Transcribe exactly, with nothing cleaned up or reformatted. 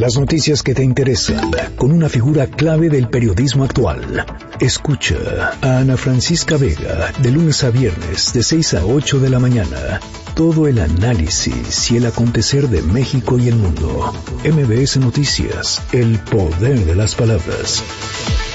Las noticias que te interesan, con una figura clave del periodismo actual. Escucha a Ana Francisca Vega, de lunes a viernes, de seis a ocho de la mañana. Todo el análisis y el acontecer de México y el mundo. M B S Noticias, el poder de las palabras.